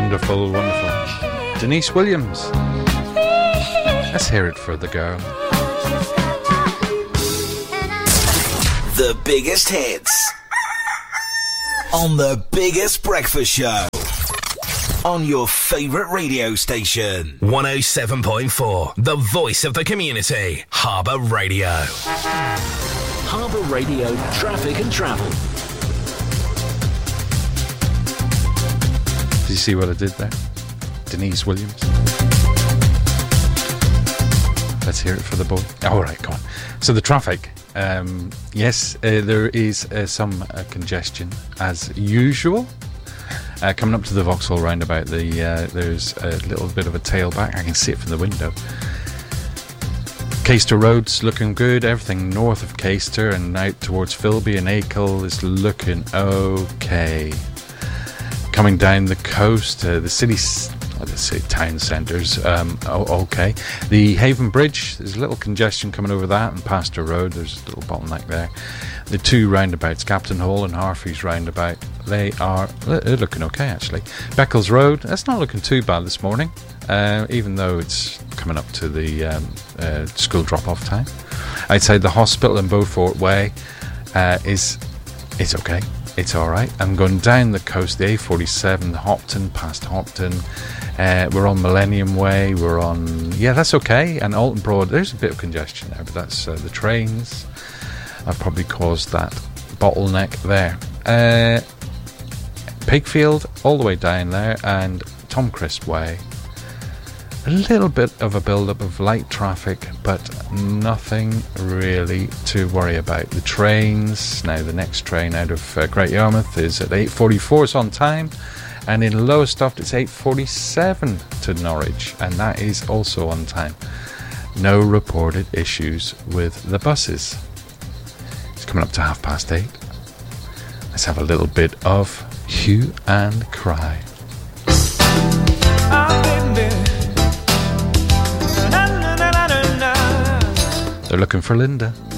Wonderful, wonderful. Denise Williams. Let's hear it for the girl. The biggest hits on the biggest breakfast show on your favourite radio station. 107.4, the voice of the community. Harbour Radio. Harbour Radio traffic and travel. Did you see what I did there? Denise Williams. Let's hear it for the boy. All right, come on. So the traffic. Yes, there is some congestion as usual. Coming up to the Vauxhall roundabout, there's a little bit of a tailback. I can see it from the window. Caister Road's looking good. Everything north of Caister and out towards Philby and Achill is looking okay. Coming down the coast, the city's, let's say town centres, okay. The Haven Bridge, there's a little congestion coming over that, and Pastor Road, there's a little bottleneck there. The two roundabouts, Captain Hall and Harfie's roundabout, they're looking okay actually. Beccles Road, that's not looking too bad this morning, even though it's coming up to the school drop-off time. Outside the hospital in Beaufort Way, it's okay. It's alright. I'm going down the coast, the A47, Hopton, past Hopton. We're on Millennium Way. We're on... Yeah, that's okay. And Alton Broad, there's a bit of congestion there, but that's the trains. I've probably caused that bottleneck there. Pigfield, all the way down there, and Tom Crisp Way. A little bit of a build-up of light traffic, but nothing really to worry about. The trains, now the next train out of Great Yarmouth is at 8:44, it's on time, and in Lowestoft it's 8:47 to Norwich, and that is also on time. No reported issues with the buses. It's coming up to 8:30. Let's have a little bit of hue and cry. They're looking for Linda.